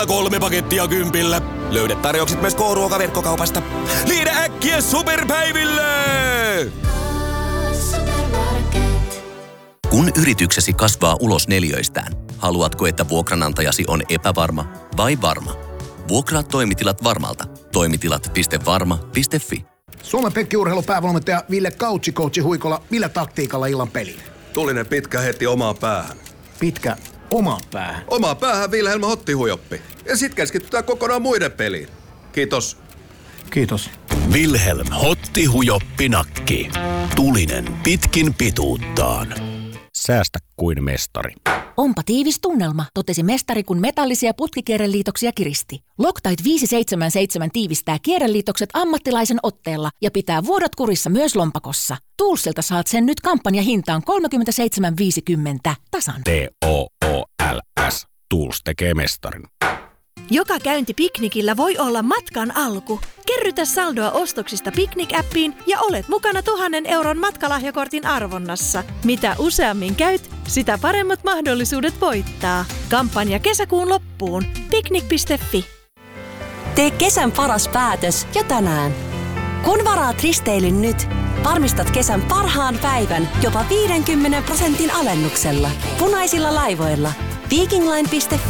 3 pakettia 10. Löydät tarjoukset myös K-ruokaverkkokaupasta. Liida äkkiä superpäiville! Kun yrityksesi kasvaa ulos neliöistään, haluatko, että vuokranantajasi on epävarma vai varma? Vuokraa toimitilat Varmalta. Toimitilat.varma.fi. Suomen penkkiurheilun päävalmentaja Ville Coachi Huikola, millä taktiikalla illan peliin? Tulinen pitkä heti omaan päähän. Pitkä omaan päähän? Omaan päähän Vilhelm Hottihujoppi. Ja sit keskitytään kokonaan muiden peliin. Kiitos. Kiitos. Vilhelm Hottihujoppi-nakki. Tulinen pitkin pituuttaan. Säästä kuin mestari. Onpa tiivis tunnelma, totesi mestari, kun metallisia putkikierreliitoksia kiristi. Loctite 577 tiivistää kierreliitokset ammattilaisen otteella ja pitää vuodot kurissa myös lompakossa. Toolsilta saat sen nyt kampanjahintaan 37,50 tasan. TOOLS. Tools tekee mestarin. Joka käynti piknikillä voi olla matkan alku. Kerrytä saldoa ostoksista Piknik-appiin ja olet mukana 1 000 euron matkalahjakortin arvonnassa. Mitä useammin käyt, sitä paremmat mahdollisuudet voittaa. Kampanja kesäkuun loppuun. Piknik.fi. Tee kesän paras päätös jo tänään. Kun varaat risteilyn nyt, varmistat kesän parhaan päivän jopa 50% alennuksella. Punaisilla laivoilla. Vikingline.fi.